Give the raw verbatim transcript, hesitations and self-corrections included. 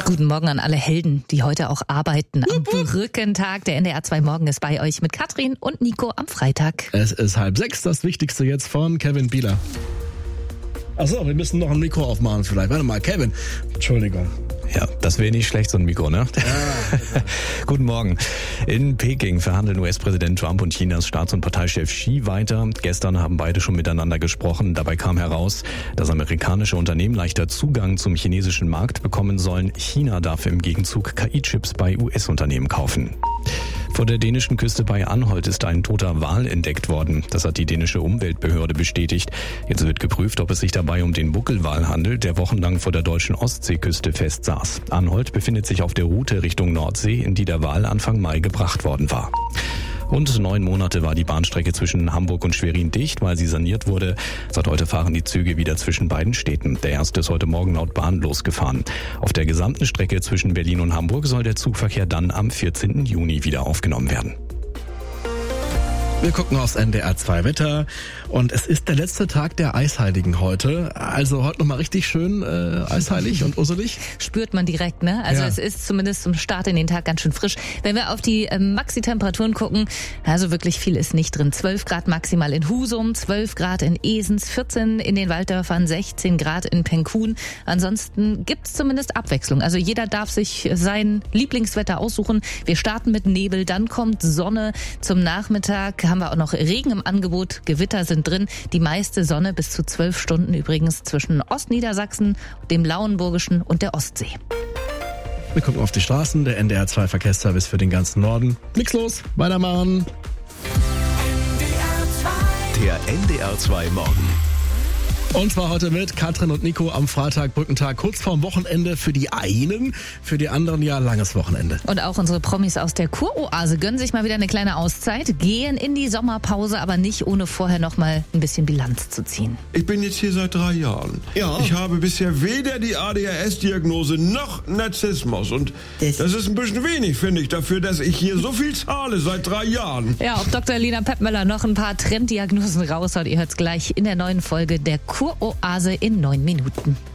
Guten Morgen an alle Helden, die heute auch arbeiten. Am Brückentag. Der N D R zwei Morgen ist bei euch mit Katrin und Nico am Freitag. Es ist halb sechs, das Wichtigste jetzt von Kevin Bieler. Achso, wir müssen noch ein Mikro aufmachen vielleicht. Warte mal, Kevin. Entschuldigung. Ja, das wäre nicht schlecht, so ein Mikro, ne? Ja. Guten Morgen. In Peking verhandeln U S-Präsident Trump und Chinas Staats- und Parteichef Xi weiter. Gestern haben beide schon miteinander gesprochen. Dabei kam heraus, dass amerikanische Unternehmen leichter Zugang zum chinesischen Markt bekommen sollen. China darf im Gegenzug K I-Chips bei U S-Unternehmen kaufen. Vor der dänischen Küste bei Anholt ist ein toter Wal entdeckt worden. Das hat die dänische Umweltbehörde bestätigt. Jetzt wird geprüft, ob es sich dabei um den Buckelwal handelt, der wochenlang vor der deutschen Ostseeküste festsaß. Anholt befindet sich auf der Route Richtung Nordsee, in die der Wal Anfang Mai gebracht worden war. Und neun Monate war die Bahnstrecke zwischen Hamburg und Schwerin dicht, weil sie saniert wurde. Seit heute fahren die Züge wieder zwischen beiden Städten. Der erste ist heute Morgen laut Bahn losgefahren. Auf der gesamten Strecke zwischen Berlin und Hamburg soll der Zugverkehr dann am vierzehnten Juni wieder aufgenommen werden. Wir gucken aufs N D R zwei Wetter und es ist der letzte Tag der Eisheiligen heute. Also heute nochmal richtig schön äh, eisheilig und usselig. Spürt man direkt, ne? Also ja. Es ist zumindest zum Start in den Tag ganz schön frisch. Wenn wir auf die äh, Maxi-Temperaturen gucken, also wirklich viel ist nicht drin. zwölf Grad maximal in Husum, zwölf Grad in Esens, vierzehn in den Walddörfern, sechzehn Grad in Penkun. Ansonsten gibt's zumindest Abwechslung. Also jeder darf sich sein Lieblingswetter aussuchen. Wir starten mit Nebel, dann kommt Sonne. Zum Nachmittag haben wir auch noch Regen im Angebot. Gewitter sind drin. Die meiste Sonne bis zu zwölf Stunden übrigens zwischen Ostniedersachsen, dem Lauenburgischen und der Ostsee. Wir gucken auf die Straßen. Der N D R zwei Verkehrsservice für den ganzen Norden. Nix los, weitermachen. Der N D R zwei Morgen. Und zwar heute mit Katrin und Nico am Freitag, Brückentag, kurz vorm Wochenende für die einen, für die anderen ja langes Wochenende. Und auch unsere Promis aus der Kuroase gönnen sich mal wieder eine kleine Auszeit, gehen in die Sommerpause, aber nicht ohne vorher noch mal ein bisschen Bilanz zu ziehen. Ich bin jetzt hier seit drei Jahren. Ja. Ich habe bisher weder die A D H S-Diagnose noch Narzissmus. Und das, das ist ein bisschen wenig, finde ich, dafür, dass ich hier so viel zahle seit drei Jahren. Ja, ob Doktor Lena Peppmöller noch ein paar Trenddiagnosen raushaut, ihr hört's gleich in der neuen Folge der Kuroase in neun Minuten.